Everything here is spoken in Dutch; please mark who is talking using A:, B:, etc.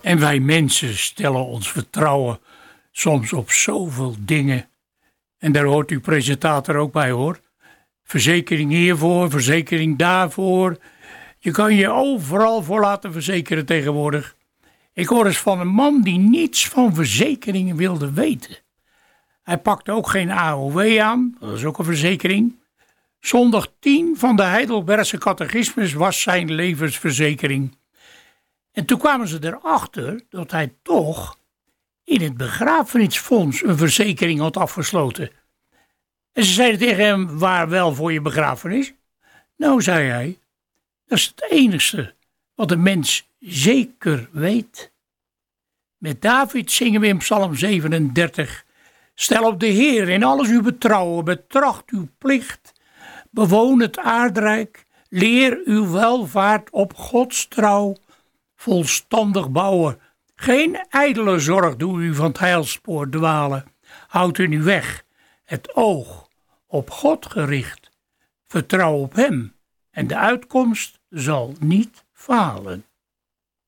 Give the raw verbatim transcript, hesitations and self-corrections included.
A: En wij mensen stellen ons vertrouwen soms op zoveel dingen. En daar hoort uw presentator ook bij, hoor. Verzekering hiervoor, verzekering daarvoor. Je kan je overal voor laten verzekeren tegenwoordig. Ik hoor eens van een man die niets van verzekeringen wilde weten. Hij pakte ook geen A O W aan, dat is ook een verzekering. Zondag tien van de Heidelbergse catechismus was zijn levensverzekering. En toen kwamen ze erachter dat hij toch in het begrafenisfonds een verzekering had afgesloten. En ze zeiden tegen hem, waar wel voor je begrafenis? Nou, zei hij, dat is het enigste wat een mens zeker weet. Met David zingen we in Psalm zevenendertig. Stel op de Heer in alles uw betrouwen, betracht uw plicht. Bewoon het aardrijk, leer uw welvaart op Gods trouw. Volstandig bouwen, geen ijdele zorg doe u van het heilspoor dwalen. Houd u nu weg, het oog op God gericht. Vertrouw op hem en de uitkomst zal niet falen.